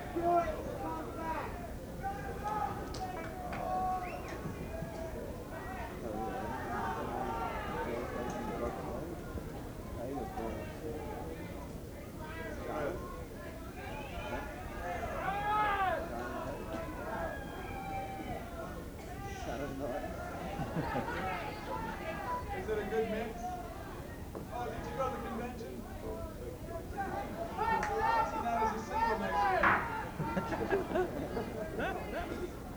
Is it a good mix? Oh, did you go to the convention? See, that is a single mix.